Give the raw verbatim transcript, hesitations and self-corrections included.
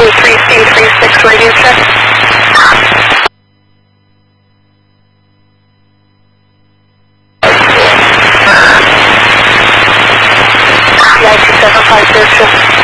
two three C three six radio check. nine two seven five zero two.